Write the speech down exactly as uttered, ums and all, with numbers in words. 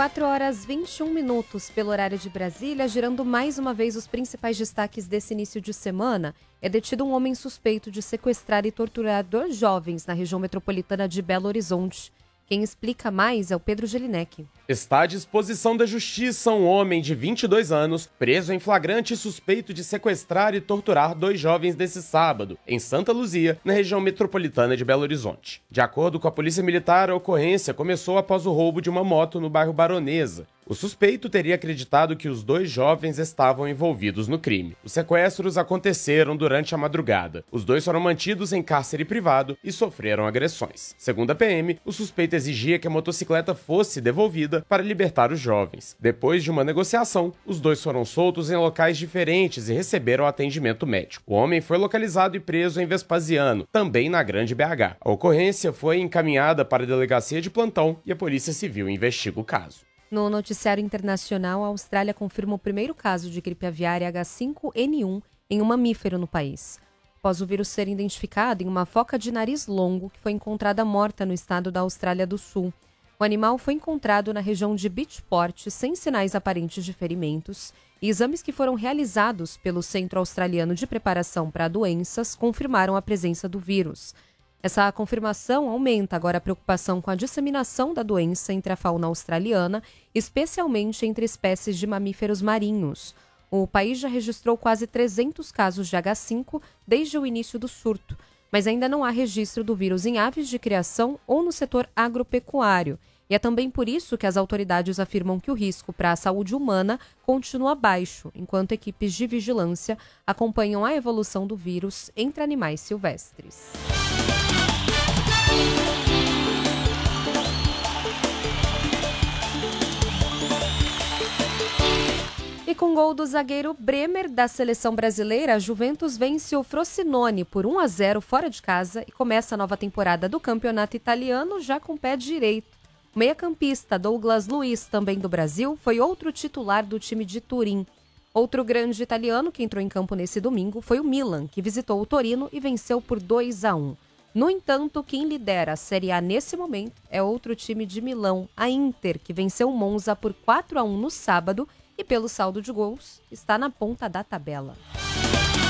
quatro horas e vinte e um minutos pelo horário de Brasília, girando mais uma vez os principais destaques desse início de semana. É detido um homem suspeito de sequestrar e torturar dois jovens na região metropolitana de Belo Horizonte. Quem explica mais é o Pedro Gelinek. Está à disposição da justiça um homem de vinte e dois anos, preso em flagrante e suspeito de sequestrar e torturar dois jovens desse sábado, em Santa Luzia, na região metropolitana de Belo Horizonte. De acordo com a Polícia Militar, a ocorrência começou após o roubo de uma moto no bairro Baronesa. O suspeito teria acreditado que os dois jovens estavam envolvidos no crime. Os sequestros aconteceram durante a madrugada. Os dois foram mantidos em cárcere privado e sofreram agressões. Segundo a P M, o suspeito exigia que a motocicleta fosse devolvida para libertar os jovens. Depois de uma negociação, os dois foram soltos em locais diferentes e receberam atendimento médico. O homem foi localizado e preso em Vespasiano, também na Grande B H. A ocorrência foi encaminhada para a delegacia de plantão e a Polícia Civil investiga o caso. No noticiário internacional, a Austrália confirma o primeiro caso de gripe aviária H cinco N um em um mamífero no país. Após o vírus ser identificado em uma foca de nariz longo que foi encontrada morta no estado da Austrália do Sul. O animal foi encontrado na região de Beachport sem sinais aparentes de ferimentos e exames que foram realizados pelo Centro Australiano de Preparação para Doenças confirmaram a presença do vírus. Essa confirmação aumenta agora a preocupação com a disseminação da doença entre a fauna australiana, especialmente entre espécies de mamíferos marinhos. O país já registrou quase trezentos casos de H cinco desde o início do surto, mas ainda não há registro do vírus em aves de criação ou no setor agropecuário. E é também por isso que as autoridades afirmam que o risco para a saúde humana continua baixo, enquanto equipes de vigilância acompanham a evolução do vírus entre animais silvestres. E com gol do zagueiro Bremer da seleção brasileira, a Juventus vence o Frosinone por um a zero fora de casa e começa a nova temporada do campeonato italiano já com pé direito. O meia-campista Douglas Luiz, também do Brasil, foi outro titular do time de Turim. Outro grande italiano que entrou em campo nesse domingo foi o Milan, que visitou o Torino e venceu por dois a um. No entanto, quem lidera a Série A nesse momento é outro time de Milão, a Inter, que venceu o Monza por quatro a um no sábado e, pelo saldo de gols, está na ponta da tabela.